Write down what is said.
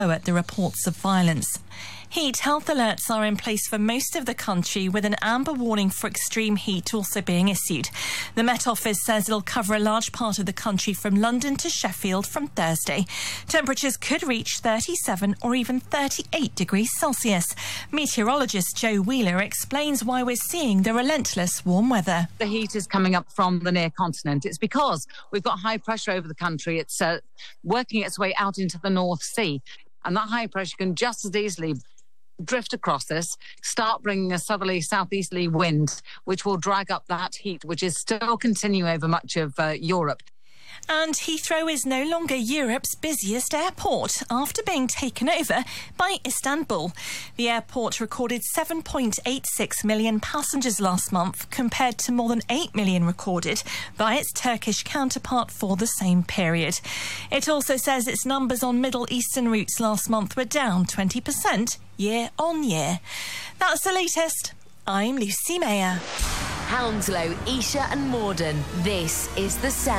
at the reports of violence. Heat health alerts are in place for most of the country, with an amber warning for extreme heat also being issued. The Met Office says it'll cover a large part of the country from London to Sheffield from Thursday. Temperatures could reach 37 or even 38 degrees Celsius. Meteorologist Joe Wheeler explains why we're seeing the relentless warm weather. The heat is coming up from the near continent. It's because we've got high pressure over the country. It's working its way out into the North Sea. And that high pressure can just as easily drift across this, start bringing a southerly, southeasterly wind, which will drag up that heat, which is still continuing over much of Europe. And Heathrow is no longer Europe's busiest airport after being taken over by Istanbul. The airport recorded 7.86 million passengers last month, compared to more than 8 million recorded by its Turkish counterpart for the same period. It also says its numbers on Middle Eastern routes last month were down 20% year on year. That's the latest. I'm Lucy Mayer. Hounslow, Esher and Morden. This is The Sound.